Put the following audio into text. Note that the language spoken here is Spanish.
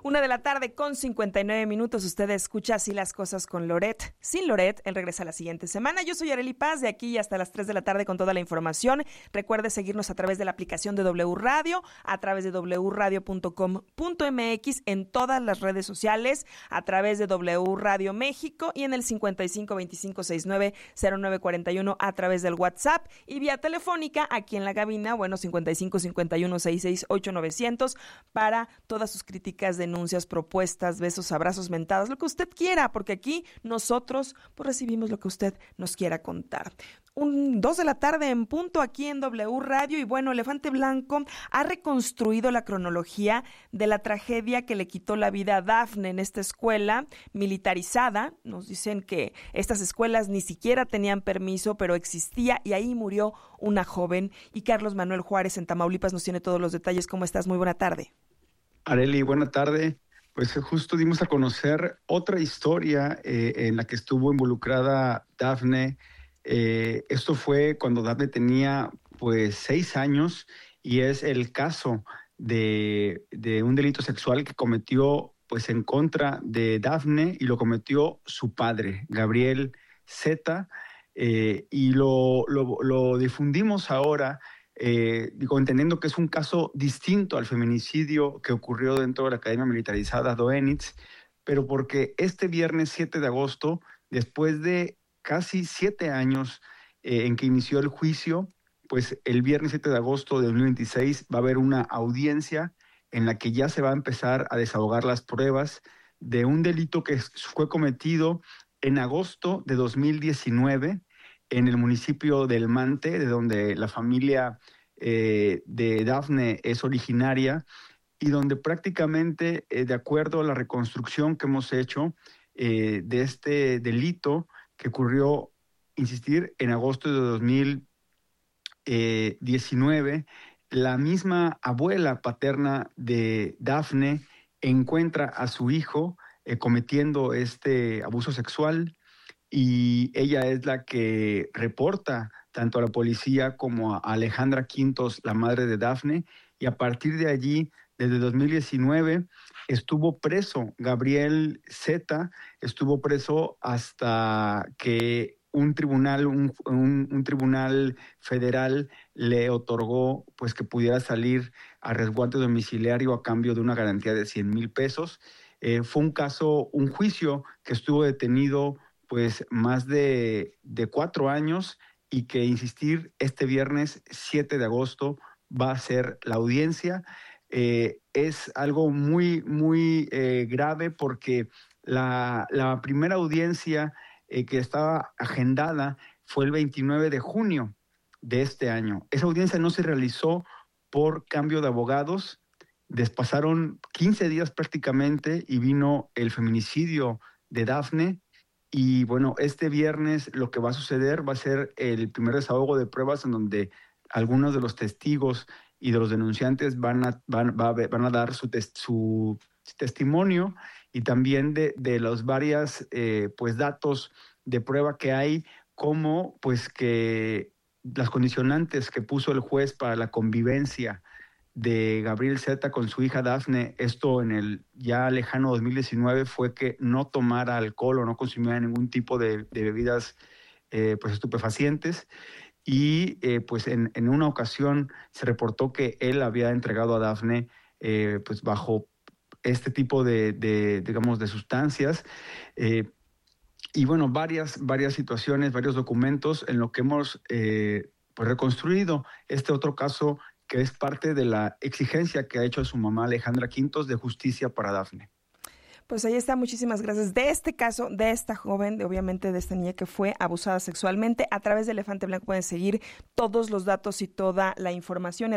1:59 p.m. Usted escucha Así las cosas con Loret. Sin Loret, él regresa la siguiente semana. Yo soy Arely Paz, de aquí hasta las 3 de la tarde con toda la información. Recuerde seguirnos a través de la aplicación de W Radio, a través de wradio.com.mx, en todas las redes sociales, a través de W Radio México y en el 5525690941 a través del WhatsApp y vía telefónica aquí en la cabina, 5551668900 para todas sus críticas, denuncias, propuestas, besos, abrazos, mentadas, lo que usted quiera, porque aquí nosotros pues recibimos lo que usted nos quiera contar. 2 de la tarde en punto aquí en W Radio. Y bueno, Elefante Blanco ha reconstruido la cronología de la tragedia que le quitó la vida a Dafne en esta escuela militarizada. Nos dicen que estas escuelas ni siquiera tenían permiso, pero existía, y ahí murió una joven. Y Carlos Manuel Juárez en Tamaulipas nos tiene todos los detalles. ¿Cómo estás? Muy buena tarde. Arely, buena tarde. Pues justo dimos a conocer otra historia en la que estuvo involucrada Dafne. Esto fue cuando Dafne tenía pues 6 años, y es el caso de un delito sexual que cometió pues en contra de Dafne, y lo cometió su padre, Gabriel Z, y lo difundimos ahora, entendiendo que es un caso distinto al feminicidio que ocurrió dentro de la Academia Militarizada Doenitz, pero porque este viernes 7 de agosto, después de casi 7 años en que inició el juicio, pues el viernes 7 de agosto de 2026 va a haber una audiencia en la que ya se va a empezar a desahogar las pruebas de un delito que fue cometido en agosto de 2019 en el municipio del Mante, de donde la familia de Dafne es originaria, y donde prácticamente, de acuerdo a la reconstrucción que hemos hecho de este delito, que ocurrió, insistir, en agosto de 2019, la misma abuela paterna de Dafne encuentra a su hijo cometiendo este abuso sexual, y ella es la que reporta tanto a la policía como a Alejandra Quintos, la madre de Dafne, y a partir de allí, desde 2019, estuvo preso. Gabriel Z estuvo preso hasta que un tribunal federal le otorgó pues que pudiera salir a resguardo domiciliario a cambio de una garantía de 100,000 pesos. Fue un juicio que estuvo detenido pues más de 4 años, y que, insistir, este viernes 7 de agosto va a ser la audiencia. Es algo muy, muy grave, porque la primera audiencia que estaba agendada fue el 29 de junio de este año. Esa audiencia no se realizó por cambio de abogados. Pasaron 15 días prácticamente y vino el feminicidio de Dafne. Y bueno, este viernes lo que va a suceder va a ser el primer desahogo de pruebas, en donde algunos de los testigos y de los denunciantes van a dar su testimonio, y también de los varios pues datos de prueba que hay, como pues que las condicionantes que puso el juez para la convivencia de Gabriel Z con su hija Dafne, esto en el ya lejano 2019, fue que no tomara alcohol o no consumiera ningún tipo de bebidas pues estupefacientes. Y pues en una ocasión se reportó que él había entregado a Dafne pues bajo este tipo digamos, de sustancias. Y bueno, varias situaciones, varios documentos en lo que hemos pues reconstruido este otro caso, que es parte de la exigencia que ha hecho su mamá Alejandra Quintos de justicia para Dafne. Pues ahí está, muchísimas gracias. De este caso, de esta joven, obviamente de esta niña que fue abusada sexualmente, a través de Elefante Blanco pueden seguir todos los datos y toda la información.